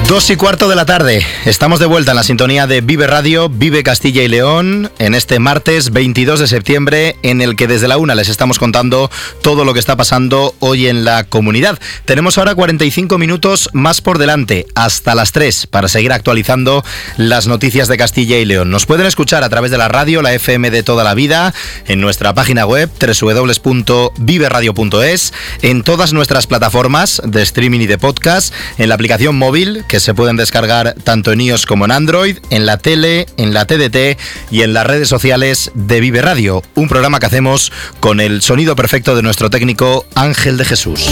2:15 de la tarde. Estamos de vuelta en la sintonía de Vive Radio, Vive Castilla y León, en este martes 22 de septiembre, en el que desde la 1 les estamos contando todo lo que está pasando hoy en la comunidad. Tenemos ahora 45 minutos más por delante, hasta las 3, para seguir actualizando las noticias de Castilla y León. Nos pueden escuchar a través de la radio, la FM de toda la vida, en nuestra página web, www.viveradio.es, en todas nuestras plataformas de streaming y de podcast, en la aplicación móvil, que se pueden descargar tanto en iOS como en Android, en la tele, en la TDT y en las redes sociales de Vive Radio, un programa que hacemos con el sonido perfecto de nuestro técnico Ángel de Jesús.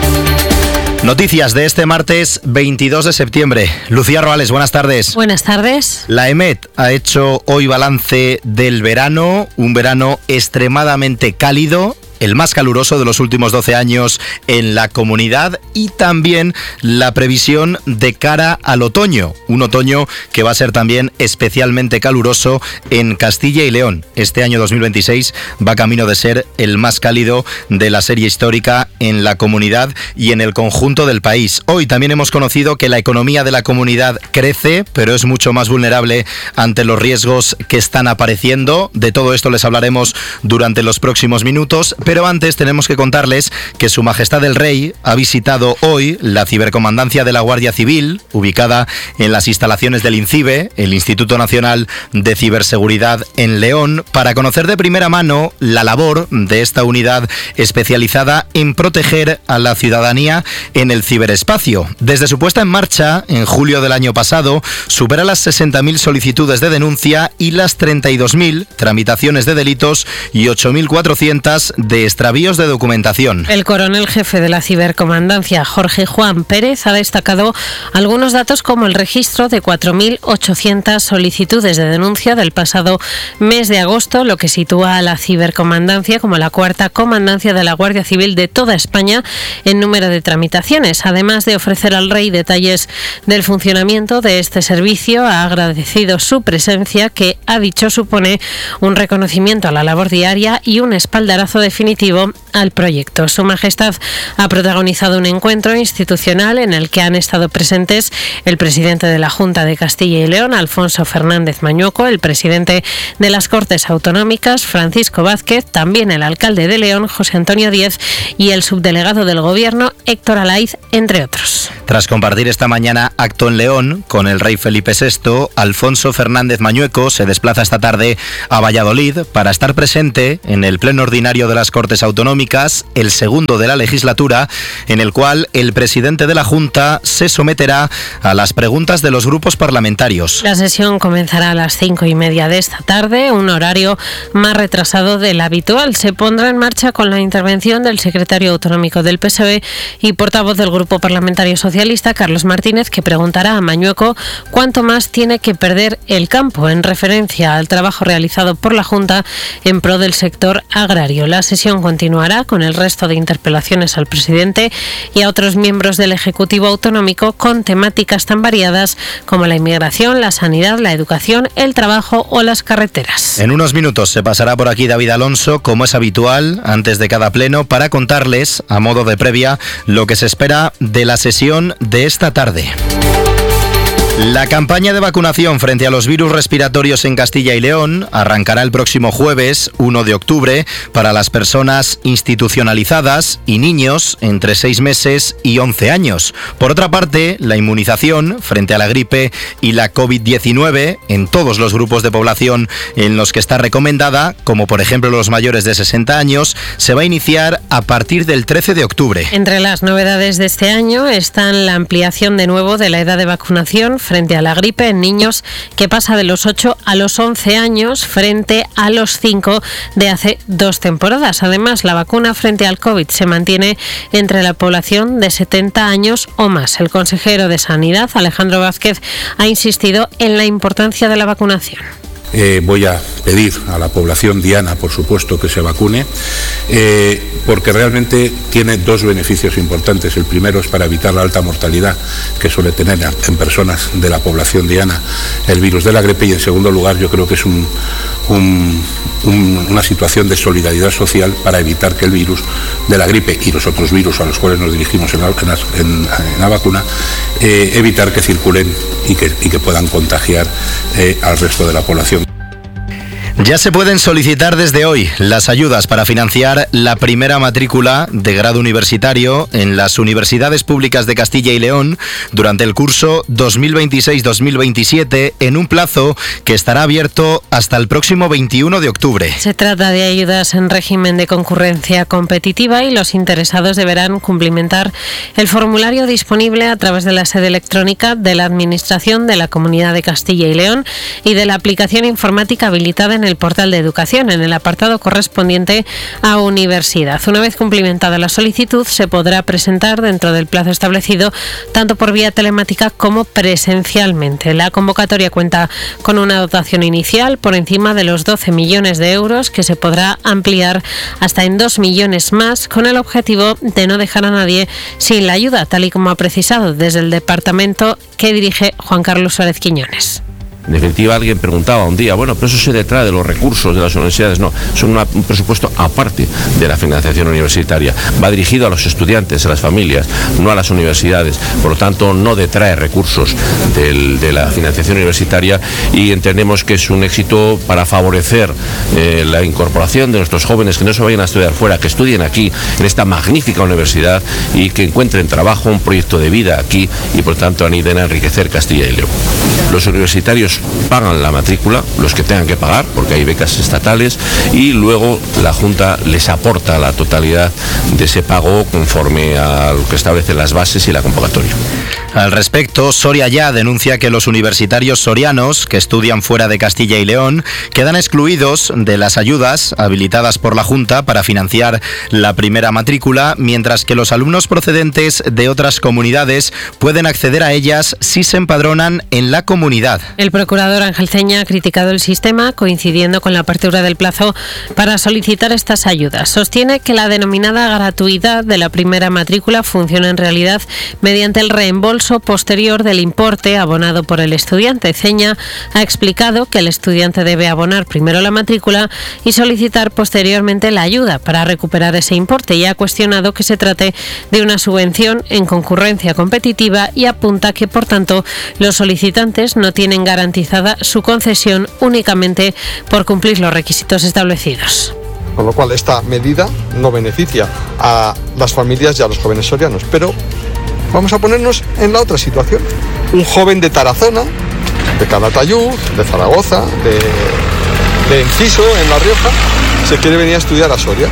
Noticias de este martes 22 de septiembre. Lucía Roales, buenas tardes. Buenas tardes. La EMET ha hecho hoy balance del verano, un verano extremadamente cálido, el más caluroso de los últimos 12 años en la comunidad, y también la previsión de cara al otoño, un otoño que va a ser también especialmente caluroso en Castilla y León. Este año 2026 va camino de ser el más cálido de la serie histórica en la comunidad y en el conjunto del país. Hoy también hemos conocido que la economía de la comunidad crece, pero es mucho más vulnerable ante los riesgos que están apareciendo. De todo esto les hablaremos durante los próximos minutos, pero antes tenemos que contarles que Su Majestad el Rey ha visitado hoy la cibercomandancia de la Guardia Civil, ubicada en las instalaciones del INCIBE, el Instituto Nacional de Ciberseguridad en León, para conocer de primera mano la labor de esta unidad especializada en proteger a la ciudadanía en el ciberespacio. Desde su puesta en marcha, en julio del año pasado, supera las 60.000 solicitudes de denuncia y las 32.000 tramitaciones de delitos y 8.400 de extravíos de documentación. El coronel jefe de la cibercomandancia, Jorge Juan Pérez, ha destacado algunos datos como el registro de 4.800 solicitudes de denuncia del pasado mes de agosto, lo que sitúa a la cibercomandancia como la cuarta comandancia de la Guardia Civil de toda España en número de tramitaciones. Además de ofrecer al Rey detalles del funcionamiento de este servicio, ha agradecido su presencia, que ha dicho supone un reconocimiento a la labor diaria y un espaldarazo definitivo al proyecto. Su Majestad ha protagonizado un encuentro institucional en el que han estado presentes el presidente de la Junta de Castilla y León, Alfonso Fernández Mañueco, el presidente de las Cortes Autonómicas, Francisco Vázquez, también el alcalde de León, José Antonio Díez, y el subdelegado del Gobierno, Héctor Alaiz, entre otros. Tras compartir esta mañana acto en León con el rey Felipe VI, Alfonso Fernández Mañueco se desplaza esta tarde a Valladolid para estar presente en el pleno ordinario de las Cortes Autonómicas, el segundo de la legislatura, en el cual el presidente de la Junta se someterá a las preguntas de los grupos parlamentarios. La sesión comenzará a las 5:30 de esta tarde, un horario más retrasado del habitual. Se pondrá en marcha con la intervención del secretario autonómico del PSOE y portavoz del Grupo Parlamentario Socialista, Carlos Martínez, que preguntará a Mañueco cuánto más tiene que perder el campo, en referencia al trabajo realizado por la Junta en pro del sector agrario. La sesión continuará con el resto de interpelaciones al presidente y a otros miembros del Ejecutivo Autonómico con temáticas tan variadas como la inmigración, la sanidad, la educación, el trabajo o las carreteras. En unos minutos se pasará por aquí David Alonso, como es habitual, antes de cada pleno, para contarles, a modo de previa, lo que se espera de la sesión de esta tarde. La campaña de vacunación frente a los virus respiratorios en Castilla y León arrancará el próximo jueves 1 de octubre para las personas institucionalizadas y niños entre 6 meses y 11 años. Por otra parte, la inmunización frente a la gripe y la COVID-19 en todos los grupos de población en los que está recomendada, como por ejemplo los mayores de 60 años, se va a iniciar a partir del 13 de octubre. Entre las novedades de este año están la ampliación de nuevo de la edad de vacunación frente a la gripe en niños, que pasa de los 8 a los 11 años frente a los 5 de hace 2 temporadas. Además, la vacuna frente al COVID se mantiene entre la población de 70 años o más. El consejero de Sanidad, Alejandro Vázquez, ha insistido en la importancia de la vacunación. Voy a pedir a la población diana, por supuesto, que se vacune, porque realmente tiene 2 beneficios importantes. El primero es para evitar la alta mortalidad que suele tener en personas de la población diana el virus de la gripe, y en segundo lugar yo creo que es una situación de solidaridad social para evitar que el virus de la gripe y los otros virus a los cuales nos dirigimos en la vacuna evitar que circulen y que puedan contagiar al resto de la población. Ya se pueden solicitar desde hoy las ayudas para financiar la primera matrícula de grado universitario en las universidades públicas de Castilla y León durante el curso 2026-2027 en un plazo que estará abierto hasta el próximo 21 de octubre. Se trata de ayudas en régimen de concurrencia competitiva y los interesados deberán cumplimentar el formulario disponible a través de la sede electrónica de la Administración de la Comunidad de Castilla y León y de la aplicación informática habilitada en el portal de educación en el apartado correspondiente a universidad. Una vez cumplimentada la solicitud, se podrá presentar dentro del plazo establecido tanto por vía telemática como presencialmente. La convocatoria cuenta con una dotación inicial por encima de los 12 millones de euros que se podrá ampliar hasta en 2 millones más con el objetivo de no dejar a nadie sin la ayuda, tal y como ha precisado desde el departamento que dirige Juan Carlos Suárez Quiñones. En definitiva, alguien preguntaba un día, bueno, pero eso se detrae de los recursos de las universidades. No, son un presupuesto aparte de la financiación universitaria. Va dirigido a los estudiantes, a las familias, no a las universidades. Por lo tanto, no detrae recursos de la financiación universitaria y entendemos que es un éxito para favorecer la incorporación de nuestros jóvenes que no se vayan a estudiar fuera, que estudien aquí, en esta magnífica universidad y que encuentren trabajo, un proyecto de vida aquí y, por tanto, aniden a enriquecer Castilla y León. Los universitarios pagan la matrícula, los que tengan que pagar, porque hay becas estatales, y luego la Junta les aporta la totalidad de ese pago conforme a lo que establecen las bases y la convocatoria. Al respecto, Soria Ya denuncia que los universitarios sorianos que estudian fuera de Castilla y León quedan excluidos de las ayudas habilitadas por la Junta para financiar la primera matrícula, mientras que los alumnos procedentes de otras comunidades pueden acceder a ellas si se empadronan en la comunidad. El procurador Ángel Ceña ha criticado el sistema, coincidiendo con la apertura del plazo para solicitar estas ayudas. Sostiene que la denominada gratuidad de la primera matrícula funciona en realidad mediante el reembolso posterior del importe abonado por el estudiante. Ceña ha explicado que el estudiante debe abonar primero la matrícula y solicitar posteriormente la ayuda para recuperar ese importe, y ha cuestionado que se trate de una subvención en concurrencia competitiva y apunta que, por tanto, los solicitantes no tienen garantizada su concesión únicamente por cumplir los requisitos establecidos. Con lo cual, esta medida no beneficia a las familias y a los jóvenes sorianos. Pero vamos a ponernos en la otra situación. Un joven de Tarazona, de Calatayud, de Zaragoza, de Enciso, en La Rioja, se quiere venir a estudiar a Soria.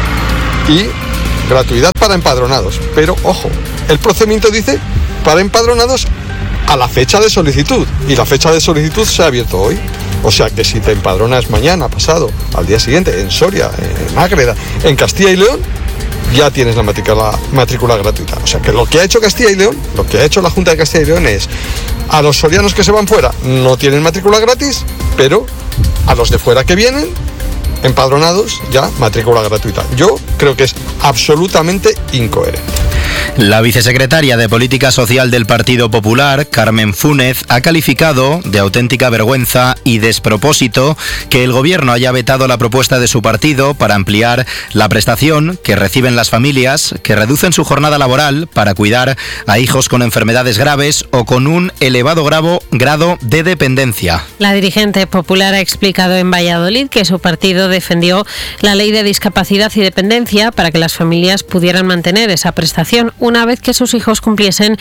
Y gratuidad para empadronados. Pero, ojo, el procedimiento dice para empadronados a la fecha de solicitud, y la fecha de solicitud se ha abierto hoy. O sea que si te empadronas mañana, pasado, al día siguiente, en Soria, en Ágreda, en Castilla y León, ya tienes la matrícula gratuita. O sea que lo que ha hecho Castilla y León, lo que ha hecho la Junta de Castilla y León es, a los sorianos que se van fuera no tienen matrícula gratis, pero a los de fuera que vienen, empadronados, ya matrícula gratuita. Yo creo que es absolutamente incoherente. La vicesecretaria de Política Social del Partido Popular, Carmen Fúnez, ha calificado de auténtica vergüenza y despropósito que el Gobierno haya vetado la propuesta de su partido para ampliar la prestación que reciben las familias que reducen su jornada laboral para cuidar a hijos con enfermedades graves o con un elevado grado de dependencia. La dirigente popular ha explicado en Valladolid que su partido defendió la ley de discapacidad y dependencia para que las familias pudieran mantener esa prestación una vez que sus hijos cumpliesen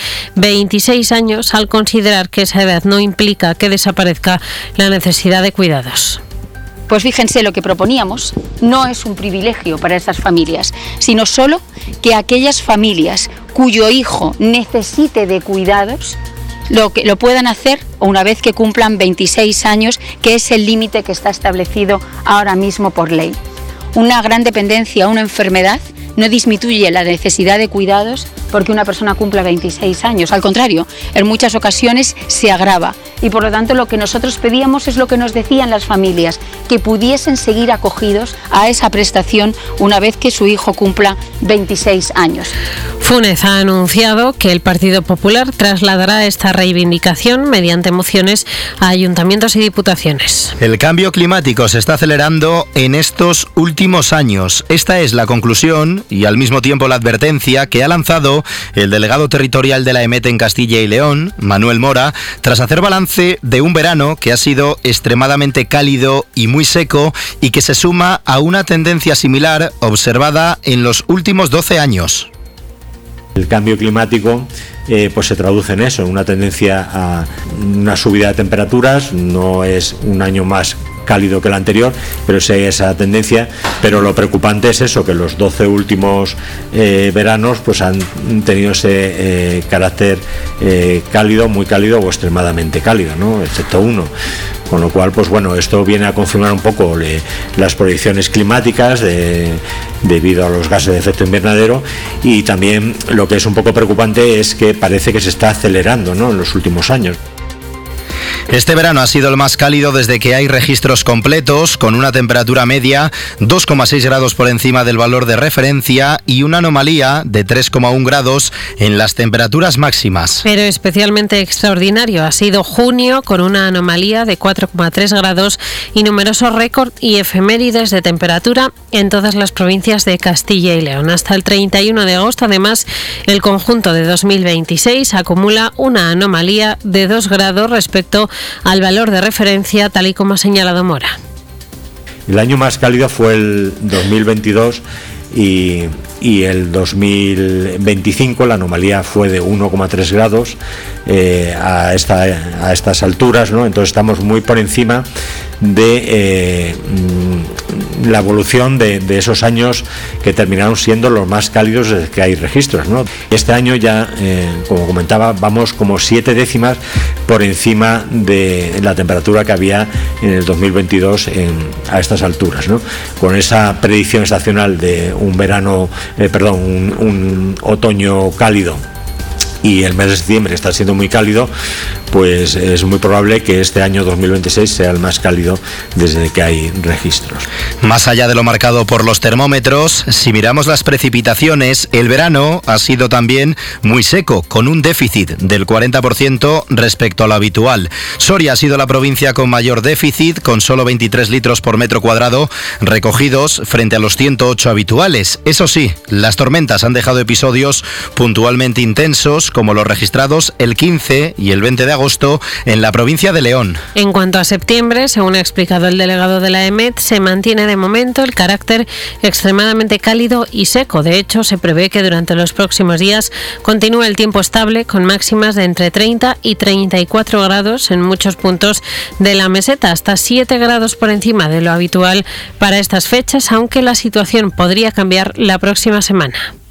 26 años, al considerar que esa edad no implica que desaparezca la necesidad de cuidados. Pues fíjense, lo que proponíamos no es un privilegio para estas familias, sino solo que aquellas familias cuyo hijo necesite de cuidados lo puedan hacer una vez que cumplan 26 años, que es el límite que está establecido ahora mismo por ley. Una gran dependencia, una enfermedad, no disminuye la necesidad de cuidados porque una persona cumpla 26 años. Al contrario, en muchas ocasiones se agrava. Y por lo tanto lo que nosotros pedíamos es lo que nos decían las familias, que pudiesen seguir acogidos a esa prestación una vez que su hijo cumpla 26 años. Fúnez ha anunciado que el Partido Popular trasladará esta reivindicación mediante mociones a ayuntamientos y diputaciones. El cambio climático se está acelerando en estos últimos años. Esta es la conclusión y al mismo tiempo la advertencia que ha lanzado México, el delegado territorial de la EMET en Castilla y León, Manuel Mora, tras hacer balance de un verano que ha sido extremadamente cálido y muy seco y que se suma a una tendencia similar observada en los últimos 12 años. El cambio climático pues se traduce en eso, en una tendencia a una subida de temperaturas. No es un año más cálido que el anterior, pero sí hay esa tendencia. Pero lo preocupante es eso, que los 12 últimos veranos pues han tenido ese carácter cálido, muy cálido o extremadamente cálido, ¿no? Excepto uno. Con lo cual, pues bueno, esto viene a confirmar un poco las proyecciones climáticas debido a los gases de efecto invernadero, y también lo que es un poco preocupante es que parece que se está acelerando, ¿no?, en los últimos años. Este verano ha sido el más cálido desde que hay registros completos, con una temperatura media 2,6 grados por encima del valor de referencia y una anomalía de 3,1 grados en las temperaturas máximas. Pero especialmente extraordinario ha sido junio, con una anomalía de 4,3 grados y numerosos récords y efemérides de temperatura en todas las provincias de Castilla y León. Hasta el 31 de agosto, además, el conjunto de 2026 acumula una anomalía de 2 grados respecto al valor de referencia, tal y como ha señalado Mora. El año más cálido fue el 2022 y el 2025 la anomalía fue de 1,3 grados a estas alturas, ¿no? Entonces estamos muy por encima de la evolución de esos años que terminaron siendo los más cálidos desde que hay registros, ¿no? Este año ya, como comentaba, vamos como 7 décimas por encima de la temperatura que había en el 2022 a estas alturas, ¿no? Con esa predicción estacional de un otoño cálido, y el mes de septiembre está siendo muy cálido, pues es muy probable que este año 2026 sea el más cálido desde que hay registros. Más allá de lo marcado por los termómetros, si miramos las precipitaciones, el verano ha sido también muy seco, con un déficit del 40% respecto a lo habitual. Soria ha sido la provincia con mayor déficit, con solo 23 litros por metro cuadrado recogidos frente a los 108 habituales. Eso sí, las tormentas han dejado episodios puntualmente intensos, como los registrados el 15 y el 20 de agosto en la provincia de León. En cuanto a septiembre, según ha explicado el delegado de la EMET, se mantiene de momento el carácter extremadamente cálido y seco. De hecho, se prevé que durante los próximos días continúe el tiempo estable, con máximas de entre 30 y 34 grados en muchos puntos de la meseta, hasta 7 grados por encima de lo habitual para estas fechas, aunque la situación podría cambiar la próxima semana.